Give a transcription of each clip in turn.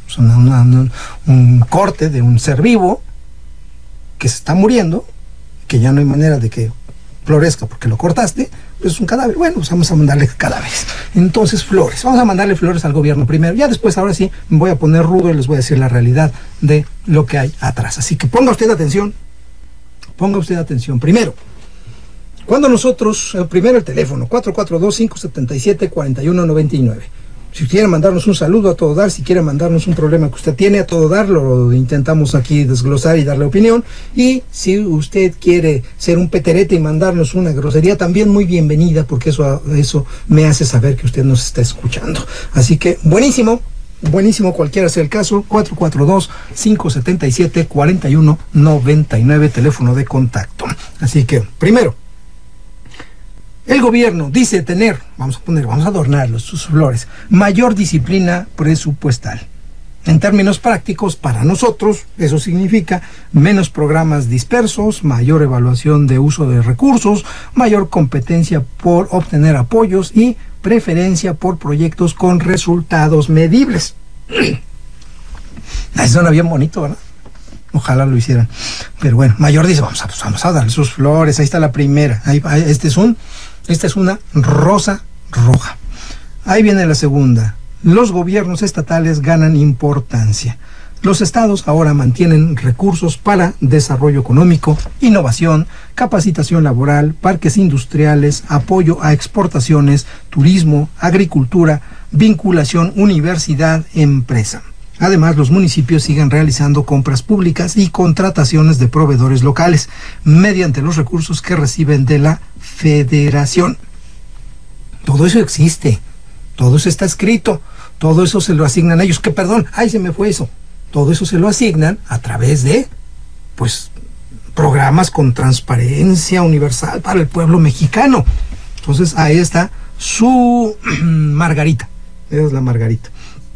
Es un corte de un ser vivo que se está muriendo, que ya no hay manera de que florezca porque lo cortaste, pues es un cadáver. Bueno, pues vamos a mandarle cadáveres. Entonces, flores. Vamos a mandarle flores al gobierno primero. Ya después, ahora sí, me voy a poner rudo y les voy a decir la realidad de lo que hay atrás. Así que ponga usted atención. Ponga usted atención. Primero, cuando nosotros, primero el teléfono, 442-577-4199. Si quiere mandarnos un saludo, a todo dar. Si quiere mandarnos un problema que usted tiene, a todo dar. Lo intentamos aquí desglosar y darle opinión. Y si usted quiere ser un peterete y mandarnos una grosería, también muy bienvenida, porque eso me hace saber que usted nos está escuchando. Así que, buenísimo, cualquiera sea el caso. 442-577-4199, teléfono de contacto. Así que, primero, el gobierno dice tener, vamos a adornarlos, sus flores, mayor disciplina presupuestal. En términos prácticos, para nosotros, eso significa menos programas dispersos, mayor evaluación de uso de recursos, mayor competencia por obtener apoyos y preferencia por proyectos con resultados medibles. Eso suena bien bonito, ¿verdad? Ojalá lo hicieran. Pero bueno, mayor dice, vamos a darle sus flores. Ahí está la primera. Esta es una rosa roja. Ahí viene la segunda. Los gobiernos estatales ganan importancia. Los estados ahora mantienen recursos para desarrollo económico, innovación, capacitación laboral, parques industriales, apoyo a exportaciones, turismo, agricultura, vinculación, universidad, empresa. Además, los municipios siguen realizando compras públicas y contrataciones de proveedores locales mediante los recursos que reciben de la Federación. Todo eso existe, todo eso está escrito, todo eso se lo asignan a ellos. Se me fue eso. Todo eso se lo asignan a través de, programas con transparencia universal para el pueblo mexicano. Entonces, ahí está su margarita. Esa es la margarita.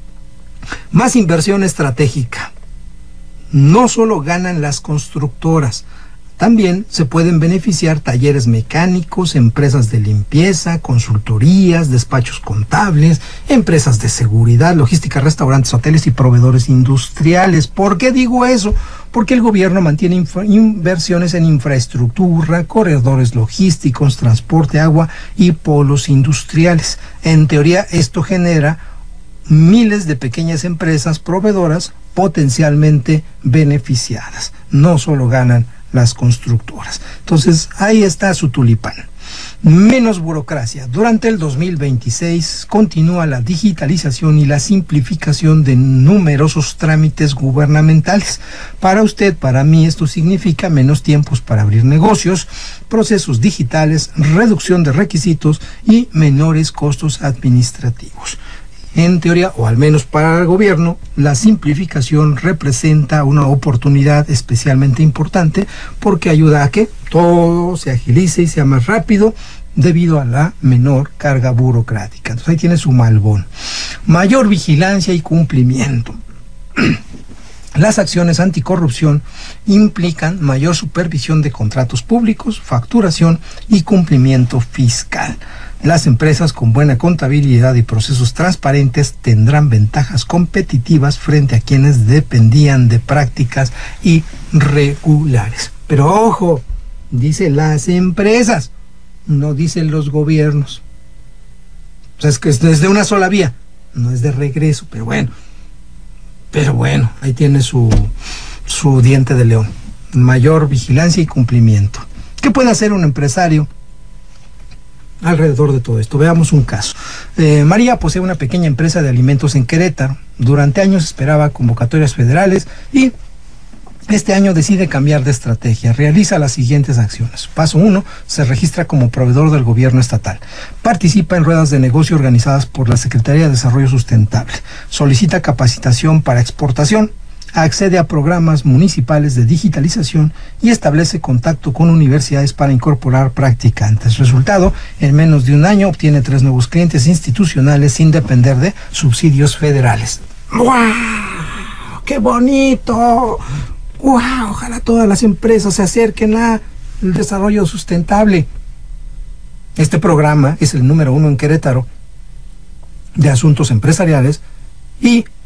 Más inversión estratégica. No solo ganan las constructoras, también se pueden beneficiar talleres mecánicos, empresas de limpieza, consultorías, despachos contables, empresas de seguridad, logística, restaurantes, hoteles y proveedores industriales. ¿Por qué digo eso? Porque el gobierno mantiene inversiones en infraestructura, corredores logísticos, transporte, agua y polos industriales. En teoría, esto genera miles de pequeñas empresas proveedoras potencialmente beneficiadas. No solo ganan las constructoras. Entonces, ahí está su tulipán. Menos burocracia. Durante el 2026 continúa la digitalización y la simplificación de numerosos trámites gubernamentales. Para usted, para mí, esto significa menos tiempos para abrir negocios, procesos digitales, reducción de requisitos y menores costos administrativos. En teoría, o al menos para el gobierno, la simplificación representa una oportunidad especialmente importante porque ayuda a que todo se agilice y sea más rápido debido a la menor carga burocrática. Entonces ahí tiene su malbón. Mayor vigilancia y cumplimiento. Las acciones anticorrupción implican mayor supervisión de contratos públicos, facturación y cumplimiento fiscal. Las empresas con buena contabilidad y procesos transparentes tendrán ventajas competitivas frente a quienes dependían de prácticas irregulares. Pero ojo, dice las empresas, no dicen los gobiernos. O sea, es que es de una sola vía, no es de regreso, pero bueno, ahí tiene su diente de león. Mayor vigilancia y cumplimiento. ¿Qué puede hacer un empresario alrededor de todo esto? Veamos un caso. María posee una pequeña empresa de alimentos en Querétaro. Durante años esperaba convocatorias federales y este año decide cambiar de estrategia. Realiza las siguientes acciones. Paso 1. Se registra como proveedor del gobierno estatal. Participa en ruedas de negocio organizadas por la Secretaría de Desarrollo Sustentable. Solicita capacitación para exportación. Accede a programas municipales de digitalización y establece contacto con universidades para incorporar practicantes. Resultado, en menos de un año obtiene 3 nuevos clientes institucionales sin depender de subsidios federales. ¡Guau! ¡Qué bonito! ¡Guau! Ojalá todas las empresas se acerquen al desarrollo sustentable. Este programa es el número 1 en Querétaro de asuntos empresariales y